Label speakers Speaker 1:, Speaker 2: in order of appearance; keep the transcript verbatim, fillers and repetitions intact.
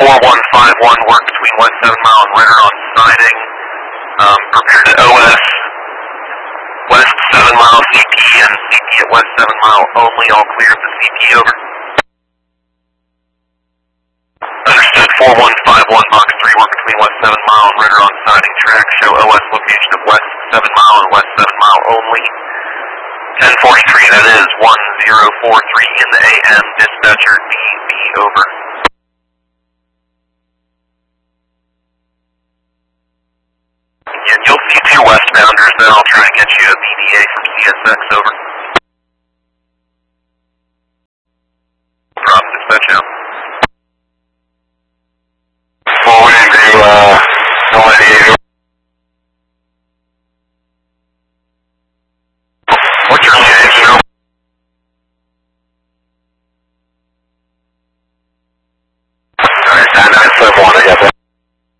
Speaker 1: four one five one, work between West seven Mile and Ritter on siding. Um, prepare to O S, West seven Mile C P and C P at West seven Mile only, all clear of the C P, over. Understood, four one five one, box three, work between West seven Mile and Ritter on siding track, show O S location of West seven Mile and West seven Mile only. ten forty-three, that is one zero four three in the A M, dispatcher D B, over. Yeah, you'll see two westbounders, then I'll try to get you a V D A from C S X, over.